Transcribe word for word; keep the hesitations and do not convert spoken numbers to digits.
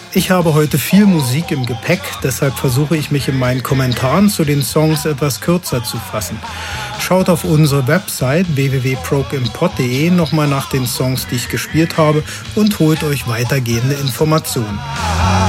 Ich habe heute viel Musik im Gepäck, deshalb versuche ich mich in meinen Kommentaren zu den Songs etwas kürzer zu fassen. Schaut auf unsere Website w w w punkt prog'import punkt d e nochmal nach den Songs, die ich gespielt habe, und holt euch weitergehende Informationen.